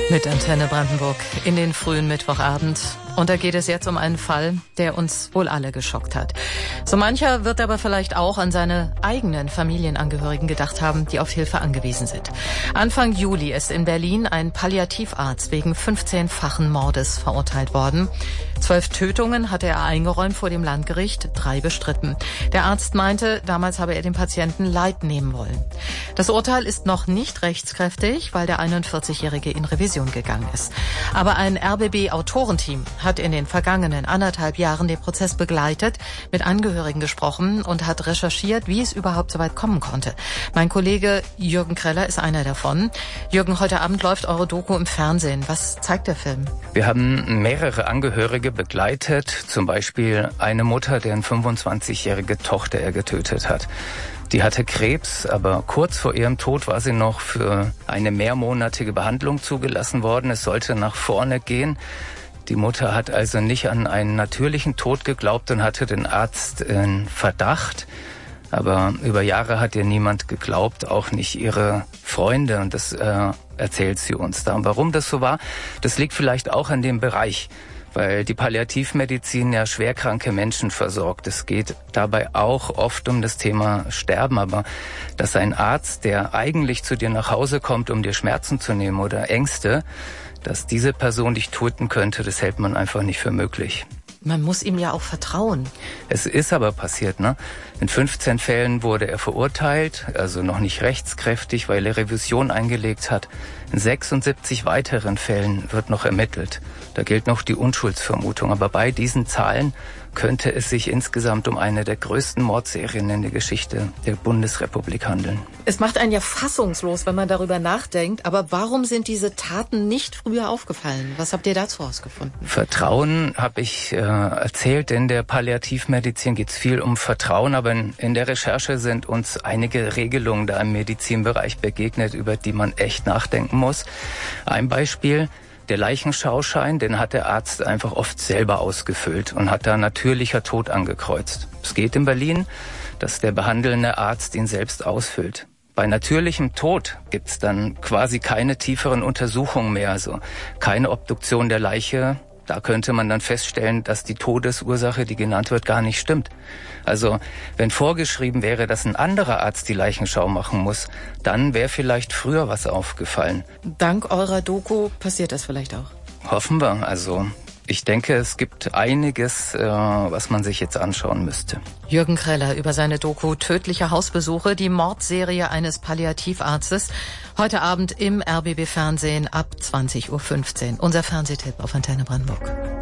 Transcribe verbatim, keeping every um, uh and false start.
Mit Antenne Brandenburg in den frühen Mittwochabend. Und da geht es jetzt um einen Fall, der uns wohl alle geschockt hat. So mancher wird aber vielleicht auch an seine eigenen Familienangehörigen gedacht haben, die auf Hilfe angewiesen sind. Anfang Juli ist in Berlin ein Palliativarzt wegen fünfzehnfachen Mordes verurteilt worden. Zwölf Tötungen hatte er eingeräumt vor dem Landgericht, drei bestritten. Der Arzt meinte, damals habe er dem Patienten Leid nehmen wollen. Das Urteil ist noch nicht rechtskräftig, weil der einundvierzigjährige in Revision gegangen ist. Aber ein R B B-Autorenteam hat in den vergangenen anderthalb Jahren den Prozess begleitet, mit Angehörigen gesprochen und hat recherchiert, wie es überhaupt so weit kommen konnte. Mein Kollege Jürgen Kreller ist einer davon. Jürgen, heute Abend läuft eure Doku im Fernsehen. Was zeigt der Film? Wir haben mehrere Angehörige begleitet, zum Beispiel eine Mutter, deren fünfundzwanzigjährige Tochter er getötet hat. Die hatte Krebs, aber kurz vor ihrem Tod war sie noch für eine mehrmonatige Behandlung zugelassen worden. Es sollte nach vorne gehen. Die Mutter hat also nicht an einen natürlichen Tod geglaubt und hatte den Arzt in Verdacht. Aber über Jahre hat ihr niemand geglaubt, auch nicht ihre Freunde. Und das äh, erzählt sie uns da. Und warum das so war, das liegt vielleicht auch an dem Bereich, weil die Palliativmedizin ja schwerkranke Menschen versorgt. Es geht dabei auch oft um das Thema Sterben, aber dass ein Arzt, der eigentlich zu dir nach Hause kommt, um dir Schmerzen zu nehmen oder Ängste, dass diese Person dich töten könnte, das hält man einfach nicht für möglich. Man muss ihm ja auch vertrauen. Es ist aber passiert, ne? In fünfzehn Fällen wurde er verurteilt, also noch nicht rechtskräftig, weil er Revision eingelegt hat. In sechsundsiebzig weiteren Fällen wird noch ermittelt. Da gilt noch die Unschuldsvermutung. Aber bei diesen Zahlen könnte es sich insgesamt um eine der größten Mordserien in der Geschichte der Bundesrepublik handeln. Es macht einen ja fassungslos, wenn man darüber nachdenkt. Aber warum sind diese Taten nicht früher aufgefallen? Was habt ihr dazu herausgefunden? Vertrauen habe ich äh, erzählt. In der Palliativmedizin geht es viel um Vertrauen. Aber in, in der Recherche sind uns einige Regelungen da im Medizinbereich begegnet, über die man echt nachdenken muss. Ein Beispiel: Der Leichenschauschein, den hat der Arzt einfach oft selber ausgefüllt und hat da natürlicher Tod angekreuzt. Es geht in Berlin, dass der behandelnde Arzt ihn selbst ausfüllt. Bei natürlichem Tod gibt's dann quasi keine tieferen Untersuchungen mehr, also keine Obduktion der Leiche. Da könnte man dann feststellen, dass die Todesursache, die genannt wird, gar nicht stimmt. Also wenn vorgeschrieben wäre, dass ein anderer Arzt die Leichenschau machen muss, dann wäre vielleicht früher was aufgefallen. Dank eurer Doku passiert das vielleicht auch. Hoffen wir. Also ich denke, es gibt einiges, äh, was man sich jetzt anschauen müsste. Jürgen Kreller über seine Doku Tödliche Hausbesuche, die Mordserie eines Palliativarztes. Heute Abend im R B B Fernsehen ab zwanzig Uhr fünfzehn. Unser Fernsehtipp auf Antenne Brandenburg.